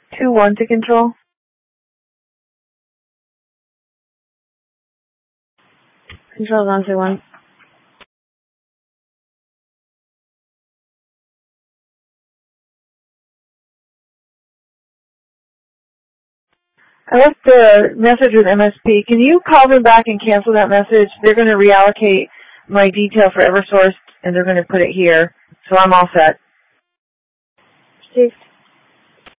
2-1 to control. Control's on 2-1. I left the message with MSP. Can you call them back and cancel that message? They're going to reallocate my detail for Eversource, and they're going to put it here. So I'm all set. Steve?